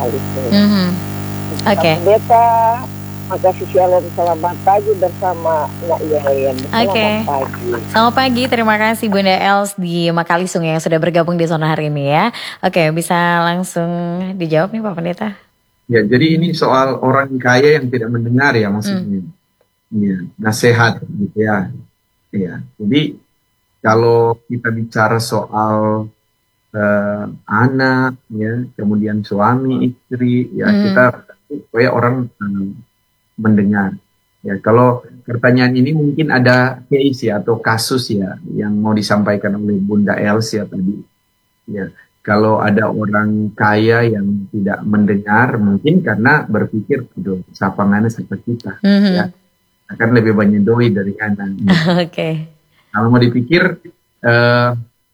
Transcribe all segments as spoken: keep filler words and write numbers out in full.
hal itu. Mm-hmm. Oke. Okay. Pendeta, makasih, shalom, selamat pagi bersama Nak Yelin. Selamat okay. pagi. Selamat pagi, terima kasih Bunda Els di Makalisung yang sudah bergabung di zona hari ini ya. Oke, okay, bisa langsung dijawab nih Pak Pendeta. Ya, jadi ini soal orang kaya yang tidak mendengar ya maksudnya. Hmm. Ya, nasihat gitu ya. Ya, jadi kalau kita bicara soal uh, anak ya, kemudian suami, istri, ya hmm. kita supaya orang um, mendengar. Ya, kalau pertanyaan ini mungkin ada case ya atau kasus ya yang mau disampaikan oleh Bunda Els ya tadi. Ya, kalau ada orang kaya yang tidak mendengar mungkin karena berpikir, aduh, sapangannya seperti kita, mm-hmm. ya, akan lebih banyak doi dari kanan. Ya. Oke. Okay. Kalau mau dipikir uh,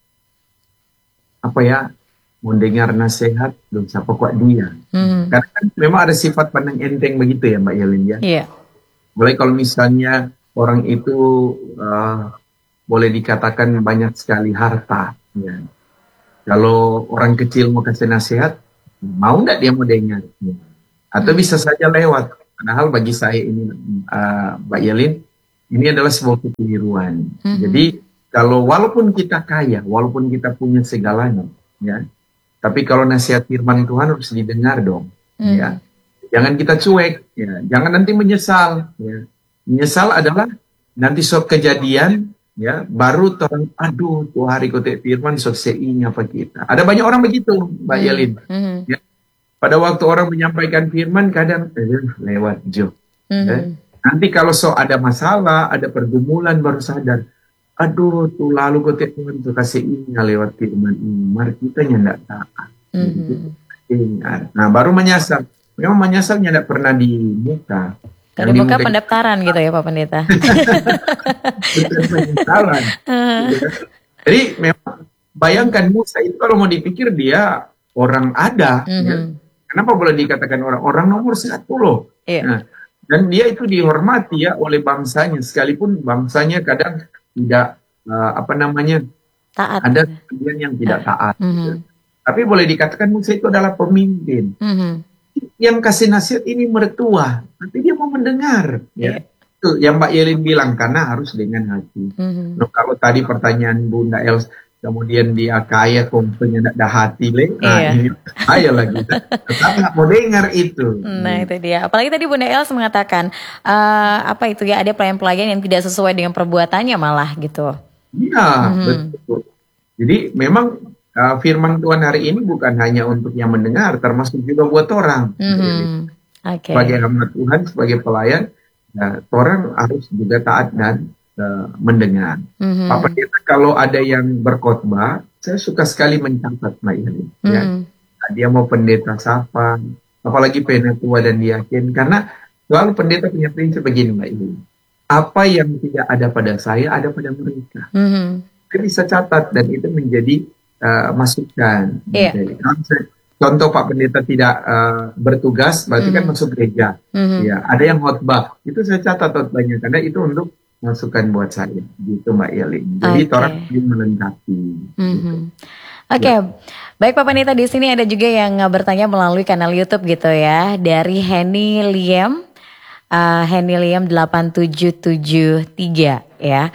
apa ya? Mendengar nasihat, belum siapa kuat dia. Hmm. Karena kan memang ada sifat pandang enteng begitu ya Mbak Yelin ya. Iya. Mulai kalau misalnya orang itu uh, boleh dikatakan banyak sekali harta. Ya. Kalau orang kecil mau kasih nasihat, mau nggak dia mau dengar? Ya. Atau hmm. bisa saja lewat. Padahal bagi saya ini uh, Mbak Yelin, ini adalah sebuah kekeliruan. Hmm. Jadi kalau walaupun kita kaya, walaupun kita punya segalanya, ya. Tapi kalau nasihat firman Tuhan harus didengar dong, hmm. ya. Jangan kita cuek, ya. Jangan nanti menyesal, ya. Menyesal adalah nanti sok kejadian, ya, baru orang, aduh, tuh hari kotek firman sok seinya apa kita. Ada banyak orang begitu, Mbak hmm. Yelin. Hmm. Ya. Pada waktu orang menyampaikan firman, kadang eh, lewat jo. Hmm. Ya. Nanti kalau sok ada masalah, ada pergumulan, baru sadar. Aduh, tuh lalu kotek Tuhan tuh kasih ingat lewat firman ini. Mari kita nyandak taat. Mm-hmm. Nah, baru menyesal. Memang menyesal nyandak pernah di muka. Kalau di muka pendaftaran gitu ya Pak Pendeta. Pendaftaran. Jadi memang bayangkan Musa itu kalau mau dipikir dia orang ada. Mm-hmm. Ya. Kenapa boleh dikatakan orang? Orang nomor satu loh. Yeah. Nah, dan dia itu dihormati ya oleh bangsanya. Sekalipun bangsanya kadang tidak uh, apa namanya taat. Ada bagian yang tidak taat. Mm-hmm. Gitu. Tapi boleh dikatakan Musa itu adalah pemimpin. Mm-hmm. Yang kasih nasihat ini mertua, tapi dia mau mendengar. Yeah. Ya. Itu yang Mbak Yelin bilang karena harus dengan hati. Mm-hmm. Nah, kalau tadi pertanyaan Bunda Els, kemudian dia kaya kompunya tidak ada hati le, nah yeah. ini kaya lagi. Tetap nggak mau dengar itu. Nah itu dia. Apalagi tadi Bunda Els mengatakan uh, apa itu ya ada pelayan-pelayan yang tidak sesuai dengan perbuatannya malah gitu. Iya mm-hmm. betul. Jadi memang uh, firman Tuhan hari ini bukan hanya untuk yang mendengar, termasuk juga buat orang. Mm-hmm. Okay. Sebagai hamba Tuhan, sebagai pelayan, ya, orang harus juga taat dan Uh, mendengar. Mm-hmm. Pak Pendeta kalau ada yang berkhotbah, saya suka sekali mencatat Mbak Yelin. Mm-hmm. Ya. Nah, dia mau pendeta siapa, apalagi pendeta tua dan diaken, karena selalu pendeta punya prinsip begini Mbak Yelin. Apa yang tidak ada pada saya, ada pada mereka. Mm-hmm. Kita bisa catat dan itu menjadi uh, masukan. Yeah. Jadi, contoh Pak Pendeta tidak uh, bertugas, berarti mm-hmm. kan masuk gereja. Mm-hmm. Ya, ada yang khotbah, itu saya catat khotbahnya karena itu untuk masukan buat saya, gitu Mbak Yelin. Jadi okay. orang ingin melengkapi. Mm-hmm. Gitu. Oke, okay. Ya. Baik Pak Pendeta, di sini ada juga yang bertanya melalui kanal YouTube gitu ya, dari Henny Liam, uh, Henny Liam delapan tujuh tujuh tiga ya.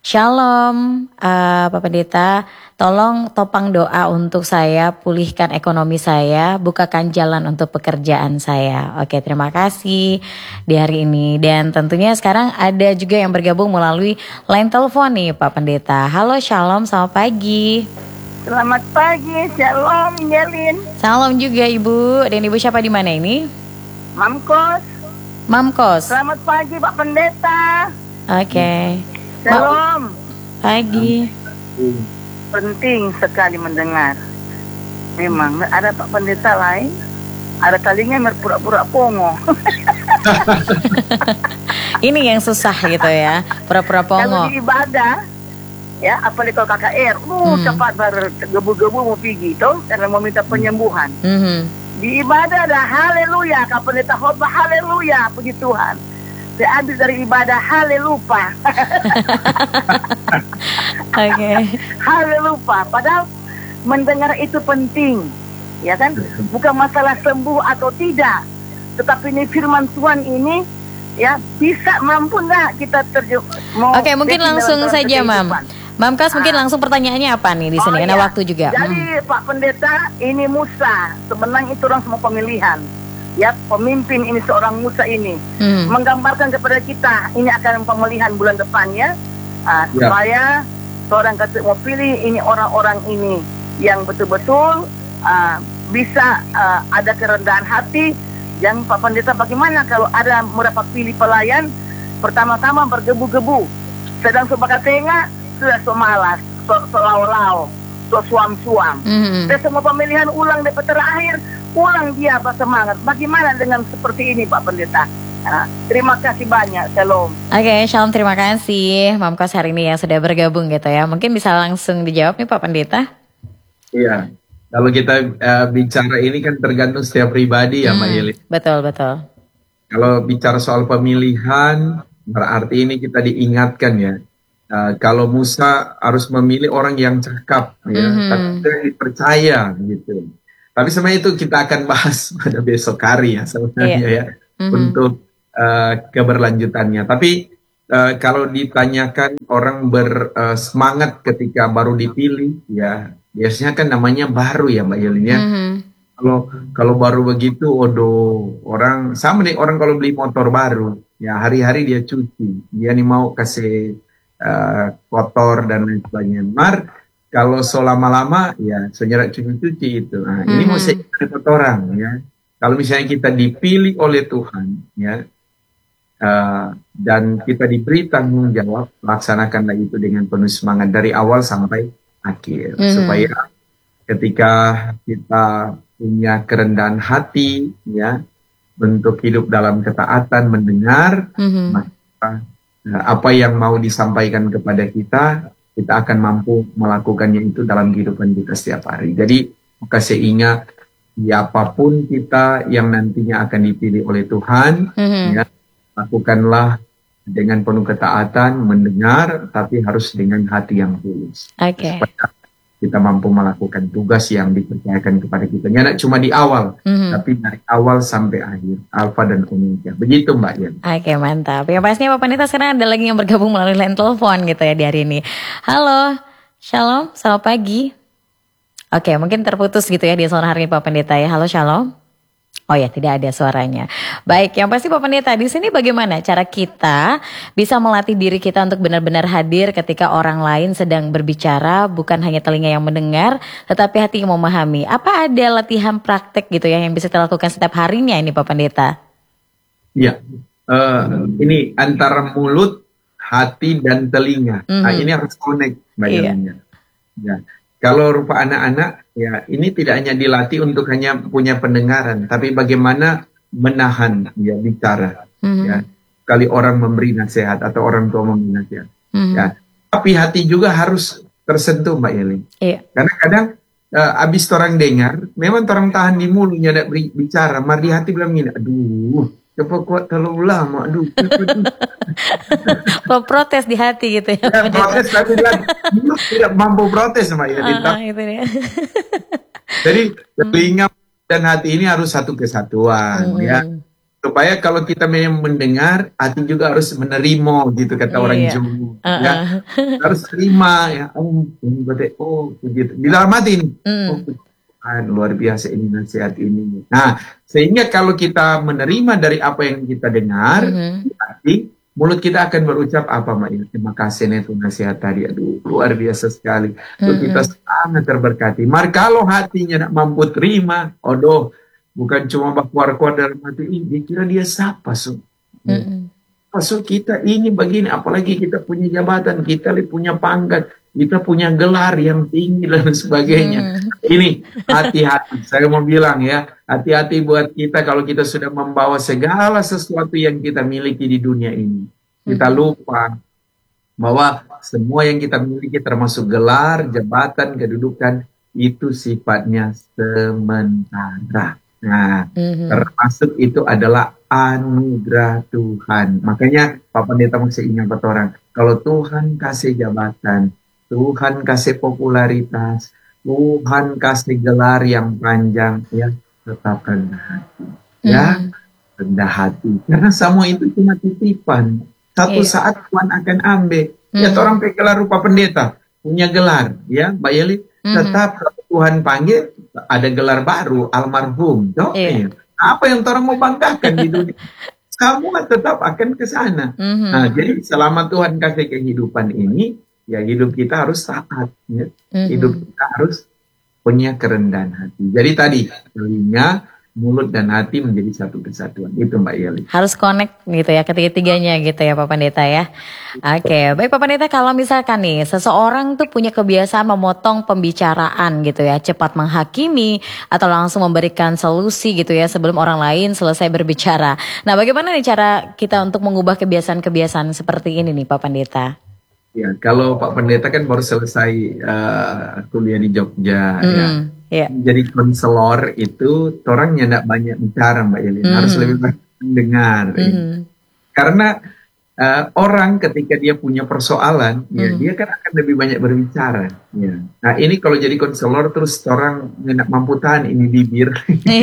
Shalom uh, Pak Pendeta, tolong topang doa untuk saya, pulihkan ekonomi saya, bukakan jalan untuk pekerjaan saya. Oke, terima kasih di hari ini. Dan tentunya sekarang ada juga yang bergabung melalui line telepon nih Pak Pendeta. Halo, shalom, selamat pagi. Selamat pagi, shalom Yelin. Salam juga Ibu. Dan Ibu siapa di mana ini? Mamkos. Mamkos. Selamat pagi Pak Pendeta. Oke. Okay. Shalom. Pagi. Penting sekali mendengar. Memang ada Pak Pendeta lain, ada kalinya berpura-pura pongo. Ini yang susah gitu ya, pura-pura pongo. Kalau di ibadah, ya apalagi kalau K K R, uh, hmm. cepat bergebu-gebu mau pergi tuh karena mau minta penyembuhan. Hmm. Di ibadah ada haleluya, Kak Pendeta khotbah haleluya, puji Tuhan. Saya ambil dari ibadah halelupa. Oke. Okay. Halelupa. Padahal mendengar itu penting. ya kan? Bukan masalah sembuh atau tidak, tetapi ini firman Tuhan ini, ya bisa mampu nggak kita terjun? Oke, okay, mungkin langsung saja, Mam. Mam Kas, mungkin langsung pertanyaannya apa nih di sini? Oh, karena ya. Waktu juga. Jadi hmm. Pak Pendeta, ini Musa, sebenarnya itu orang semua pemilihan. Ya, pemimpin ini seorang Musa ini hmm. menggambarkan kepada kita ini akan pemilihan bulan depannya, uh, ya. Supaya seorang kata mau pilih ini orang-orang ini yang betul-betul uh, bisa uh, ada kerendahan hati. Yang Pak Pendeta, bagaimana kalau ada mereka pilih pelayan pertama-tama bergebu-gebu, sedang sebagai tengah sudah so malas, so, so lau-lau, so suam-suam. Mm-hmm. Dan semua pemilihan ulang di terakhir, ulang dia bersemangat. Bagaimana dengan seperti ini, Pak Pendeta? Nah, terima kasih banyak, Shalom. Oke, okay, Shalom, terima kasih Mam Kos hari ini yang sudah bergabung gitu ya. Mungkin bisa langsung dijawab nih Pak Pendeta. Iya, kalau kita uh, bicara ini kan tergantung setiap pribadi ya, hmm, Mbak Yeli. Betul, betul. Kalau bicara soal pemilihan, berarti ini kita diingatkan ya. Uh, kalau Musa harus memilih orang yang cakap, ya, mm-hmm. tapi dipercaya gitu. Tapi sebenarnya itu kita akan bahas pada besok hari ya sebenarnya yeah. ya mm-hmm. untuk uh, keberlanjutannya. Tapi uh, kalau ditanyakan orang bersemangat uh, ketika baru dipilih, ya biasanya kan namanya baru ya Mbak Yelin ya. Mm-hmm. Kalau kalau baru begitu, odo orang sama nih orang kalau beli motor baru, ya hari-hari dia cuci, dia nih mau kasih Uh, kotor dan lain sebagainya. Mar, kalau so lama-lama ya senyerak cuci-cuci itu. Nah, mm-hmm. ini mau saya kata orang ya. Kalau misalnya kita dipilih oleh Tuhan ya, uh, dan kita diberi tanggung jawab, laksanakanlah itu dengan penuh semangat dari awal sampai akhir, mm-hmm. supaya ketika kita punya kerendahan hati ya, bentuk hidup dalam ketaatan, mendengar, mm-hmm. maka apa yang mau disampaikan kepada kita, kita akan mampu melakukannya itu dalam kehidupan kita setiap hari. Jadi, kasih ingat, siapapun kita yang nantinya akan dipilih oleh Tuhan, mm-hmm. ya, lakukanlah dengan penuh ketaatan, mendengar, tapi harus dengan hati yang tulus. Okay. Supaya kita mampu melakukan tugas yang dipercayakan kepada kita. Tidak cuma di awal, mm-hmm. tapi dari awal sampai akhir. Alfa dan Omega. Begitu Mbak Yan. Oke, mantap. Ya pastinya Pak Pendeta sekarang ada lagi yang bergabung melalui line telepon gitu ya di hari ini. Halo, Shalom, selamat pagi. Oke, mungkin terputus gitu ya di sore hari ini Pak Pendeta ya. Halo, Shalom. Oh ya, tidak ada suaranya. Baik, yang pasti Pak Pendeta, di sini bagaimana cara kita bisa melatih diri kita untuk benar-benar hadir ketika orang lain sedang berbicara, bukan hanya telinga yang mendengar, tetapi hati yang memahami. Apa ada latihan praktek gitu ya yang bisa kita lakukan setiap harinya ini Pak Pendeta? Ya, uh, ini antara mulut, hati dan telinga. Mm-hmm. Nah, ini harus connect bayangnya. Iya. Ya. Kalau rupa anak-anak, ya ini tidak hanya dilatih untuk hanya punya pendengaran, tapi bagaimana menahan ya bicara. Mm-hmm. Ya, kali orang memberi nasihat atau orang tua memberi nasihat. Mm-hmm. Ya, tapi hati juga harus tersentuh Mbak Yeli. Iya. Karena kadang uh, abis orang dengar, memang orang tahan di mulutnya tidak bicara, mar di hati bilang gini, aduh, cepat kuat terlalu lama, aduh. Kok protes di hati gitu ya? Ya protes tapi bilang tidak mampu protes Mbak Yeli. Uh, uh, itu dia. Jadi telinga dan hati ini harus satu kesatuan, mm. ya. Supaya kalau kita memang mendengar, hati juga harus menerima gitu kata yeah. orang Jawa, uh-uh. ya. Harus terima ya. Oh, ini berarti oh begitu. Di dalam hati ini. Mm. Oh, kan luar biasa ini nasihat ini. Nah, sehingga kalau kita menerima dari apa yang kita dengar, mm-hmm. hati, mulut kita akan berucap apa Mbak? Terima kasih nih tuh nasihat tadi. Aduh, luar biasa sekali. Tuh mm-hmm. kita sangat terberkati. Mar kalau hatinya tidak mampu terima, odoh, bukan cuma keluar-keluar dalam hati ini, dia kira dia siapa so? Mm-hmm. So kita ini begini, apalagi kita punya jabatan, kita punya pangkat, kita punya gelar yang tinggi dan sebagainya. Mm. Ini hati-hati, saya mau bilang ya, hati-hati buat kita kalau kita sudah membawa segala sesuatu yang kita miliki di dunia ini. Kita lupa bahwa semua yang kita miliki termasuk gelar, jabatan, kedudukan, itu sifatnya sementara. Nah, mm-hmm. termasuk itu adalah anugerah Tuhan. Makanya Pak Pendeta masih ingat orang, kalau Tuhan kasih jabatan, Tuhan kasih popularitas, Tuhan kasih gelar yang panjang, ya tetap rendah hati. Ya, Hmm. rendah hati. Karena semua itu cuma titipan. Satu Iya. saat Tuhan akan ambil. Ya, Mhm. orang pakai gelar rupa pendeta, punya gelar, ya, Mbak Yeli. Mhm. Tetap kalau Tuhan panggil, ada gelar baru, almarhum. Toh, Iya. iya. Apa yang orang mau banggakan di dunia? Semua tetap akan ke sana. Mhm. Nah, jadi selama Tuhan kasih kehidupan ini, ya hidup kita harus taat. Ya. Mhm. Hidup kita harus punya kerendahan hati. Jadi tadi, telinga, mulut, dan hati menjadi satu kesatuan. Itu Mbak Yeli. Harus connect gitu ya ketiga-tiganya gitu ya Pak Pendeta ya. Oke, baik Pak Pendeta, kalau misalkan nih seseorang tuh punya kebiasaan memotong pembicaraan gitu ya, cepat menghakimi atau langsung memberikan solusi gitu ya sebelum orang lain selesai berbicara. Nah, bagaimana nih cara kita untuk mengubah kebiasaan-kebiasaan seperti ini nih Pak Pendeta? Ya, kalau Pak Pendeta kan baru selesai uh, kuliah di Jogja, ya. Hmm, ya. Jadi konselor itu orangnya tidak banyak bicara Mbak Yelin, Mhm. harus lebih banyak mendengar. ya. Mhm. Karena uh, orang ketika dia punya persoalan, ya Mhm. dia kan akan lebih banyak berbicara. Ya. Nah ini kalau jadi konselor terus orang nggak mampu tahan ini bibir.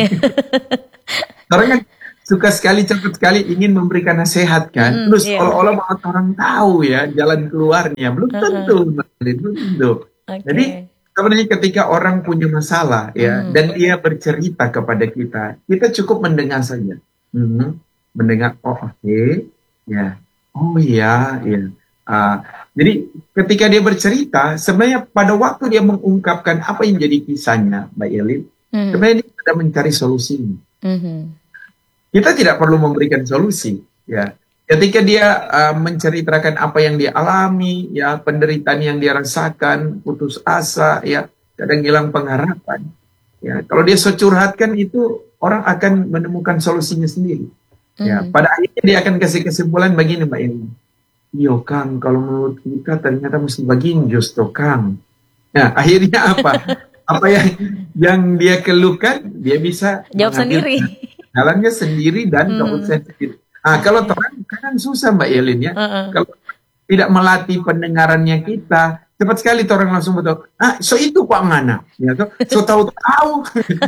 Orang kan suka sekali, cepat sekali ingin memberikan nasihat kan. Hmm, Terus iya. seolah-olah banget orang tahu ya jalan keluarnya. Belum tentu, Mbak Yelin, belum tentu. Oke. Jadi sebenarnya ketika orang punya masalah ya Hmm. dan dia bercerita kepada kita, kita cukup mendengar saja. Hmm, mendengar, oh oke, ya, oh iya, ya. Ah, jadi ketika dia bercerita, sebenarnya pada waktu dia mengungkapkan apa yang jadi kisahnya, Mbak Yelin, Hmm. sebenarnya dia sudah mencari solusinya. Mhm. Kita tidak perlu memberikan solusi, ya. Ketika dia uh, menceritakan apa yang dia alami, ya penderitaan yang dia rasakan, putus asa, ya kadang hilang pengharapan. Ya, kalau dia securhatkan itu orang akan menemukan solusinya sendiri. Ya, Mhm. pada akhirnya dia akan kasih kesimpulan begini Mbak Ini. Yo Kang, kalau menurut kita ternyata mesti bagiin just toh Kang. Nah, akhirnya apa? Apa yang yang dia keluhkan, dia bisa Jawab mengambil sendiri. jalannya sendiri dan Hmm. keputusan sendiri. Ah, kalau terang kan susah Mbak Yelin ya. Heeh. Kalau tidak melatih pendengarannya kita, cepat sekali orang langsung betul. Ah, so itu kok ngana, ya tuh. So tahu tahu.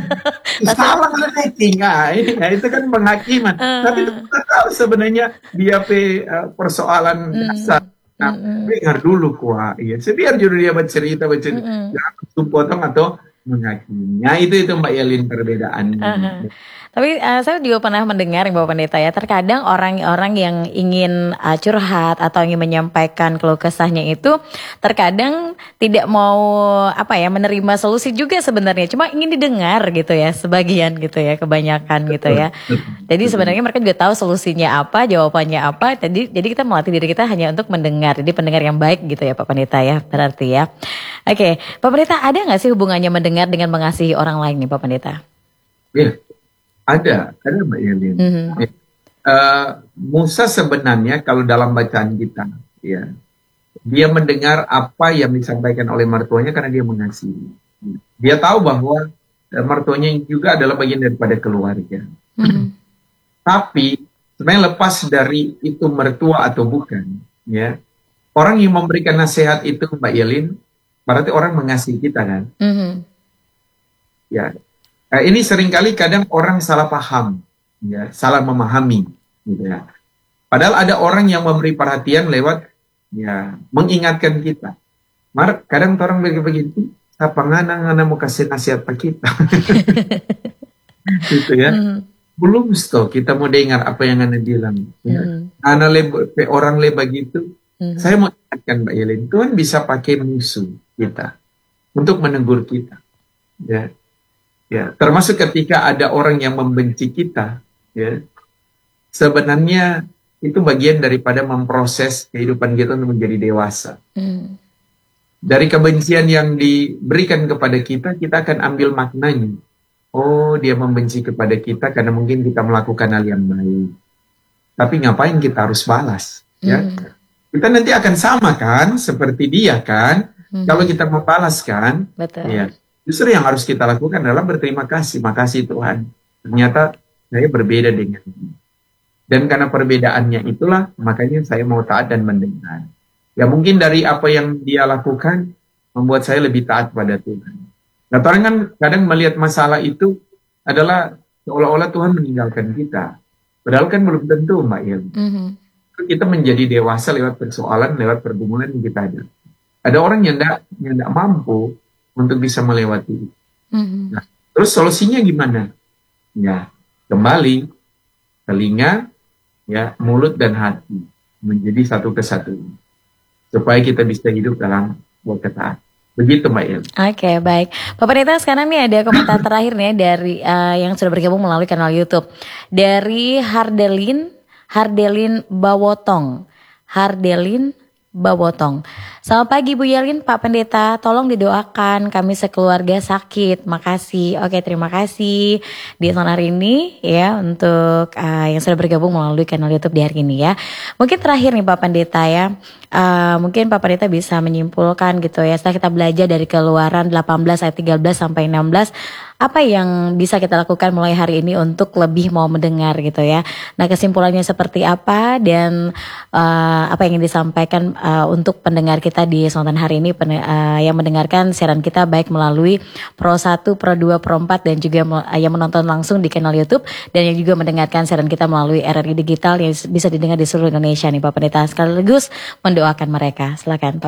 Salah setting. Ah, ini, nah, itu kan penghakiman. Tapi kita tahu sebenarnya dia pe uh, persoalan Hmm. dasar. Nah, Mm-mm. dengar dulu kuah. Iya, sebiar judul dia bercerita bercerita. Mm-mm. Jangan langsung potong atau menghakimi. Nah, itu itu Mbak Yelin perbedaannya. Aha. Tapi uh, saya juga pernah mendengar Bapak Pendeta ya, terkadang orang-orang yang ingin uh, curhat atau ingin menyampaikan keluh kesahnya itu terkadang tidak mau apa ya menerima solusi juga sebenarnya, cuma ingin didengar gitu ya, sebagian gitu ya, kebanyakan gitu ya. Jadi sebenarnya mereka juga tahu solusinya apa, jawabannya apa. Jadi jadi kita melatih diri kita hanya untuk mendengar. Jadi pendengar yang baik gitu ya Pak Pendeta ya, berarti ya. Oke, Pak Pendeta, ada nggak sih hubungannya mendengar dengan mengasihi orang lain nih Pak Pendeta? Ya, ada, ada Mbak Yelin. Mhm. Ya. Uh, Musa sebenarnya kalau dalam bacaan kita, ya, dia mendengar apa yang disampaikan oleh mertuanya karena dia mengasihi. Dia tahu bahwa uh, mertuanya juga adalah bagian daripada keluarga. Mhm. Tapi sebenarnya lepas dari itu mertua atau bukan, ya, orang yang memberikan nasihat itu Mbak Yelin, berarti orang mengasihi kita kan? Mhm. Ya. Nah, ini seringkali kadang orang salah paham, ya, salah memahami, gitu ya. Padahal ada orang yang memberi perhatian lewat, ya, mengingatkan kita. Mar, kadang orang begini-begini, siapa ngana ngana mau kasih nasihat ke kita, gitu ya. Mhm. Belum sto, kita mau dengar apa yang ngana bilang. Ya. Mhm. Ana leba, orang leba gitu. Mhm. Saya mau ingatkan Mbak Yelin, Tuhan bisa pakai musuh kita untuk menegur kita, ya. Ya, termasuk ketika ada orang yang membenci kita, ya, sebenarnya itu bagian daripada memproses kehidupan kita untuk menjadi dewasa. Mhm. Dari kebencian yang diberikan kepada kita, kita akan ambil maknanya. Oh, dia membenci kepada kita karena mungkin kita melakukan hal yang baik. Tapi ngapain kita harus balas? Ya, Mhm. kita nanti akan sama kan, seperti dia kan. Mhm. Kalau kita mau balas kan, Betul. ya. Justru yang harus kita lakukan adalah berterima kasih. Makasih Tuhan. Ternyata saya berbeda dengan ini. Dan karena perbedaannya itulah, makanya saya mau taat dan mendengar. Ya mungkin dari apa yang dia lakukan, membuat saya lebih taat pada Tuhan. Nah, orang kan kadang melihat masalah itu adalah seolah-olah Tuhan meninggalkan kita. Padahal kan belum tentu, Mbak Yel. Mm-hmm. Kita menjadi dewasa lewat persoalan, lewat pergumulan yang kita ada. Ada orang yang tidak yang tidak mampu untuk bisa melewati. Mm-hmm. Nah, terus solusinya gimana? Ya, kembali telinga, ya, mulut dan hati menjadi satu kesatuan supaya kita bisa hidup dalam ketaatan. Begitu Mbak Il. Oke, okay, baik. Pak Pendeta, sekarang nih ada komentar terakhir nih dari uh, yang sudah bergabung melalui kanal YouTube. Dari Hardelin, Hardelin Bawotong. Hardelin Bawotong. Selamat pagi Bu Yelin, Pak Pendeta, tolong didoakan kami sekeluarga sakit. Makasih. Oke, terima kasih di tahun hari ini ya untuk uh, yang sudah bergabung melalui kanal YouTube di hari ini ya. Mungkin terakhir nih Pak Pendeta ya. Uh, mungkin Pak Pendeta bisa menyimpulkan gitu ya, setelah kita belajar dari Keluaran delapan belas ayat tiga belas sampai enam belas, apa yang bisa kita lakukan mulai hari ini untuk lebih mau mendengar gitu ya. Nah, kesimpulannya seperti apa dan uh, apa yang ingin disampaikan uh, untuk pendengar kita di kesempatan hari ini pen, uh, yang mendengarkan siaran kita baik melalui Pro satu, Pro dua, Pro empat dan juga uh, yang menonton langsung di kanal YouTube dan yang juga mendengarkan siaran kita melalui R R I Digital yang bisa didengar di seluruh Indonesia nih Pak Pendeta. Sekaligus mendoakan mereka. Silakan Pak.